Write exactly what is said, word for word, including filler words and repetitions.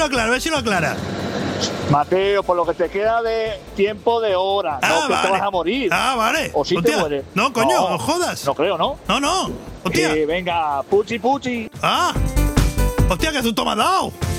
lo aclara, a ver si lo aclara. Mateo, por lo que te queda de tiempo de hora, Ah, no que vale. te vas a morir. Ah, vale. O si Hostia, te mueres. No, coño, no jodas. No creo, ¿no? No, no. Hostia. Eh, venga, puchi puchi. Ah. Hostia, que tú me has dado.